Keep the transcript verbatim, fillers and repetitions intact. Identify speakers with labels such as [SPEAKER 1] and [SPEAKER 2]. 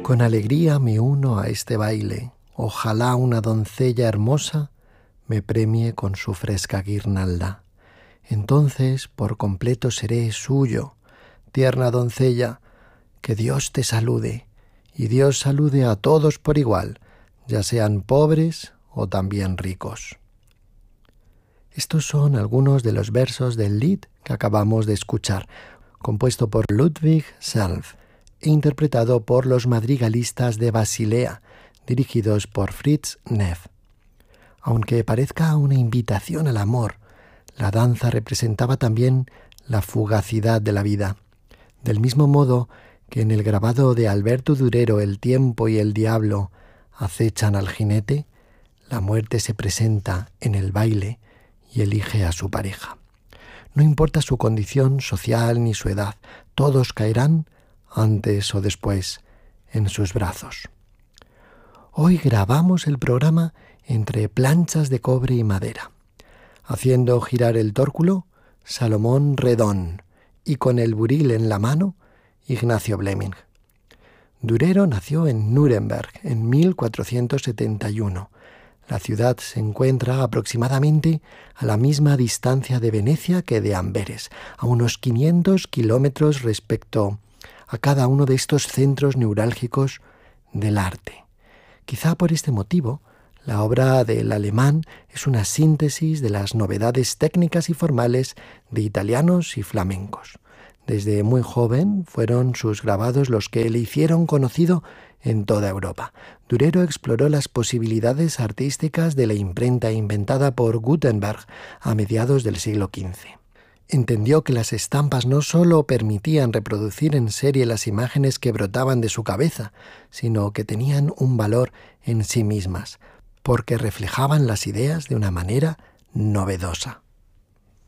[SPEAKER 1] Con alegría me uno a este baile. Ojalá una doncella hermosa me premie con su fresca guirnalda. Entonces por completo seré suyo. Tierna doncella, que Dios te salude, y Dios salude a todos por igual, ya sean pobres o también ricos. Estos son algunos de los versos del Lied que acabamos de escuchar, compuesto por Ludwig Self e interpretado por los madrigalistas de Basilea, dirigidos por Fritz Neff. Aunque parezca una invitación al amor, la danza representaba también la fugacidad de la vida. Del mismo modo que en el grabado de Alberto Durero El tiempo y el diablo acechan al jinete, la muerte se presenta en el baile y elige a su pareja. No importa su condición social ni su edad, todos caerán antes o después en sus brazos. Hoy grabamos el programa entre planchas de cobre y madera, haciendo girar el tórculo Salomón Redón y con el buril en la mano Ignacio Bleming. Durero nació en Nuremberg en mil cuatrocientos setenta y uno. La ciudad se encuentra aproximadamente a la misma distancia de Venecia que de Amberes, a unos quinientos kilómetros respecto a cada uno de estos centros neurálgicos del arte. Quizá por este motivo, la obra del alemán es una síntesis de las novedades técnicas y formales de italianos y flamencos. Desde muy joven fueron sus grabados los que le hicieron conocido en toda Europa. Durero exploró las posibilidades artísticas de la imprenta inventada por Gutenberg a mediados del siglo quince. Entendió que las estampas no sólo permitían reproducir en serie las imágenes que brotaban de su cabeza, sino que tenían un valor en sí mismas, porque reflejaban las ideas de una manera novedosa.